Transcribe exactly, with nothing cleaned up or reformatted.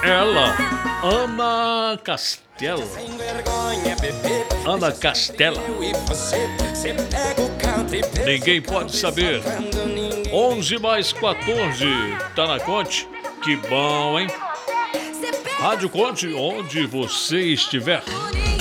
Ela, Ana Castela. Ana Castela. Ninguém pode saber. onze mais quatorze. Tá na Conte? Que bom, hein? Rádio Conte, onde você estiver.